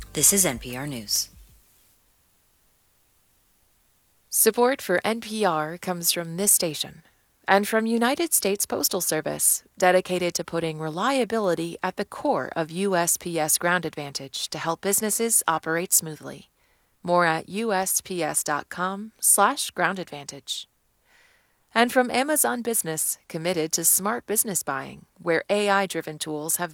This is NPR News. Support for NPR comes from this station and from United States Postal Service, dedicated to putting reliability at the core of USPS Ground Advantage to help businesses operate smoothly. More at usps.com/groundadvantage. And from Amazon Business, committed to smart business buying, where AI-driven tools have